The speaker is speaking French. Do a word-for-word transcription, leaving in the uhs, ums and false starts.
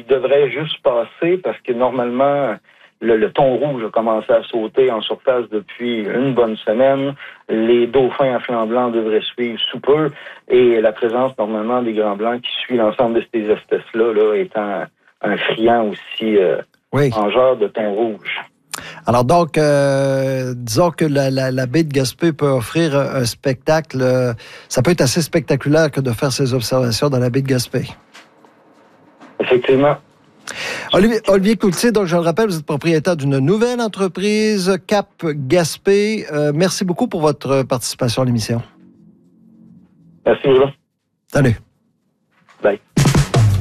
devrait juste passer parce que normalement, le, le thon rouge a commencé à sauter en surface depuis une bonne semaine. Les dauphins à flanc blanc devraient suivre sous peu. Et la présence, normalement, des grands blancs qui suit l'ensemble de ces espèces-là, là, étant un friand aussi euh, oui. mangeur de thon rouge. Alors donc, euh, disons que la, la, la baie de Gaspé peut offrir un spectacle. Euh, ça peut être assez spectaculaire que de faire ces observations dans la baie de Gaspé. Effectivement. Olivier, Olivier Cloutier, donc je le rappelle, vous êtes propriétaire d'une nouvelle entreprise, Cap Gaspé. Euh, merci beaucoup pour votre participation à l'émission. Merci, Bruno. Salut. Bye.